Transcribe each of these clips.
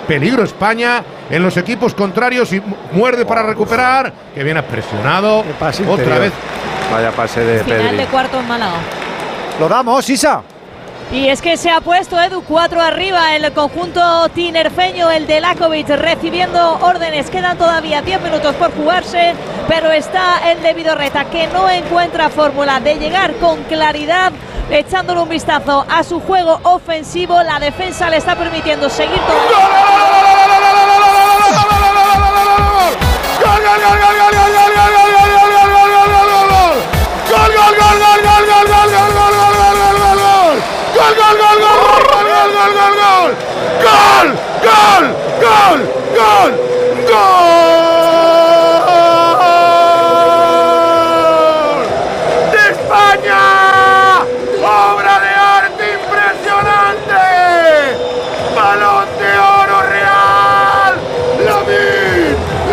peligro España en los equipos contrarios y muerde para recuperar, que viene presionado otra vez. Vaya pase de Pedri. Final de cuarto en Málaga. Lo damos, Isa. Y es que se ha puesto Edu 4 arriba el conjunto tinerfeño, el de Lakovic, recibiendo órdenes. Quedan todavía 10 minutos por jugarse, pero está el de Vidorreta, que no encuentra fórmula de llegar con claridad, echándole un vistazo a su juego ofensivo. La defensa le está permitiendo seguir ¡De España! ¡Obra de arte impresionante! ¡Balón de oro real! ¡Lamine!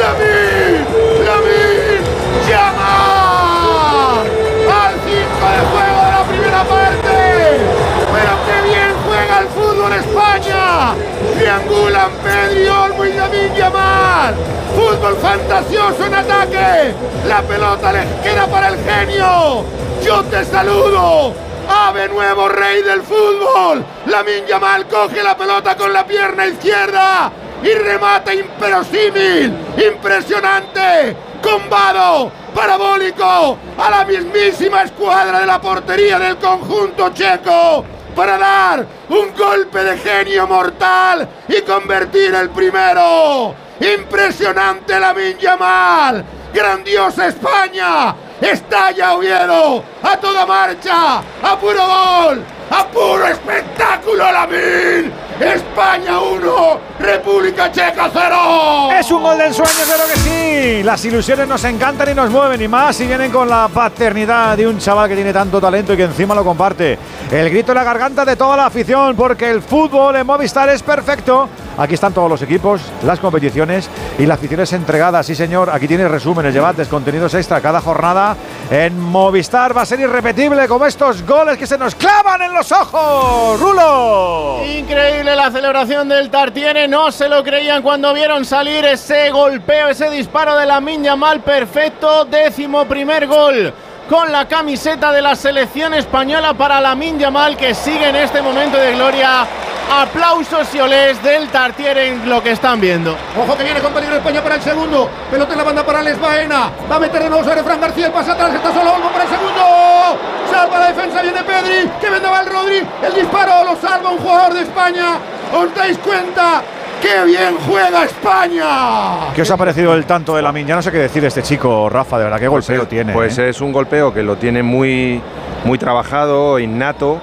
¡Llama! ¡Al 5 de juego de la primera parte! ¡Pero qué bien juega el fútbol España! Triangulan Pedri, Olmo y Lamine Yamal. Fútbol fantasioso en ataque. La pelota les queda para el genio. Yo te saludo. Ave nuevo rey del fútbol. Lamine Yamal coge la pelota con la pierna izquierda y remata imperosímil, impresionante, combado, parabólico, a la mismísima escuadra de la portería del conjunto checo, para dar un golpe de genio mortal y convertir el primero. Impresionante Lamine Yamal, grandiosa España, estalla Oviedo, a toda marcha, a puro gol, a puro espectáculo Lamine. España 1, República Checa 0. Es un gol del sueño, claro que sí. Las ilusiones nos encantan y nos mueven, y más si vienen con la paternidad de un chaval que tiene tanto talento y que encima lo comparte. El grito en la garganta de toda la afición, porque el fútbol en Movistar es perfecto. Aquí están todos los equipos, las competiciones y la afición es entregada. Sí, señor, aquí tienes resúmenes, debates, contenidos extra cada jornada. En Movistar va a ser irrepetible, como estos goles que se nos clavan en los ojos. ¡Rulo! Increíble la celebración del Tartiere, no se lo creían cuando vieron salir ese golpeo, ese disparo de Lamine Yamal. Perfecto, 11º gol con la camiseta de la selección española para Lamine Yamal, que sigue en este momento de gloria. Aplausos y olés del Tartiere en lo que están viendo. Ojo que viene con peligro España para el segundo. Pelota en la banda para Les Baena. Va a meter de nuevo sobre Fran García. El pase atrás, está solo Olmo para el segundo. Salva la defensa, viene Pedri. Que vendaba el Rodri. El disparo lo salva un jugador de España. ¿Os dais cuenta? ¡Qué bien juega España! ¿Qué os ha parecido el tanto de Lamine? Ya no sé qué decir de este chico, Rafa, de verdad, qué golpeo tiene. Pues es un golpeo que lo tiene muy trabajado, innato.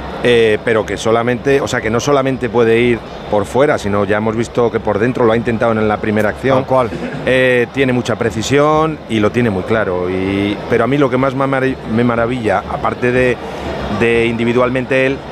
Pero que solamente, o sea, que no solamente puede ir por fuera, sino ya hemos visto que por dentro lo ha intentado en la primera acción. ¿Cuál? Tiene mucha precisión y lo tiene muy claro. Pero a mí lo que más me maravilla, aparte de individualmente él,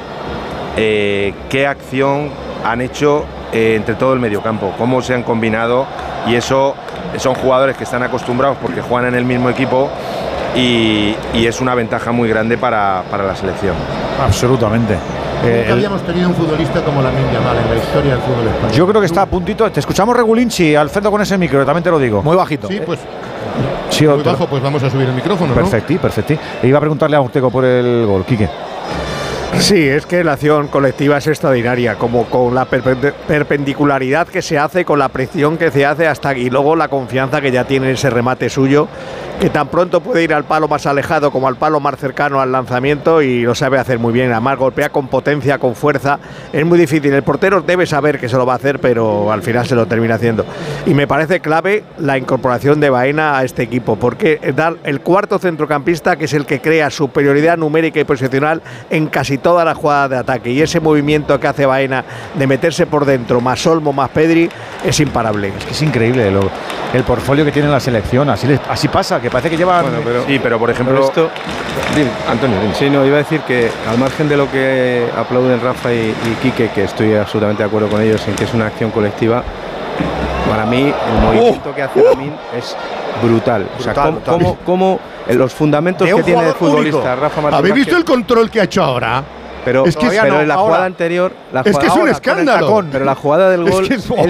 qué acción han hecho entre todo el mediocampo, cómo se han combinado, y eso son jugadores que están acostumbrados porque juegan en el mismo equipo. Y es una ventaja muy grande para la selección. Absolutamente. Nunca habíamos tenido un futbolista como Lamine Yamal en la historia del fútbol español. Yo creo que está a puntito. Te escuchamos regulinchi, Alfredo, con ese micro, también te lo digo. Muy bajito. Sí, pues sí, muy bajo, pues vamos a subir el micrófono, perfecti, ¿no? Perfecti. E iba a preguntarle a Urteco por el gol, Quique. Sí, es que la acción colectiva es extraordinaria, como con la perpendicularidad que se hace, con la presión que se hace hasta y luego la confianza que ya tiene ese remate suyo, que tan pronto puede ir al palo más alejado como al palo más cercano al lanzamiento, y lo sabe hacer muy bien. Además golpea con potencia, con fuerza. Es muy difícil, el portero debe saber que se lo va a hacer, pero al final se lo termina haciendo. Y me parece clave la incorporación de Baena a este equipo, porque dar el cuarto centrocampista, que es el que crea superioridad numérica y posicional en casi toda la jugada de ataque, y ese movimiento que hace Baena de meterse por dentro, más Olmo, más Pedri, es imparable. Es que es increíble el portfolio que tiene la selección. Así pasa, que parece que llevan... Bueno, pero por ejemplo... Pero esto, Antonio, dime. Sí, no, iba a decir que al margen de lo que aplauden Rafa y Quique, que estoy absolutamente de acuerdo con ellos en que es una acción colectiva, para mí el movimiento que hace Lamine es brutal. O sea, cómo los fundamentos que tiene el futbolista Rafa Martínez. ¿Habéis visto el control que ha hecho ahora? Pero, es que en la jugada anterior... es que es un escándalo. Pero la jugada del gol, él